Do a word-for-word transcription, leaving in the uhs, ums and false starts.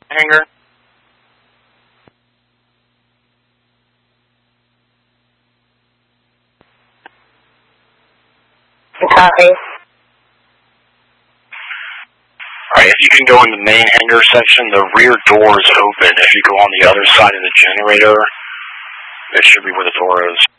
hangar. Copy. Alright, if you can go in the main hangar section, the rear door is open. If you go on the other side of the generator, it should be where the door is.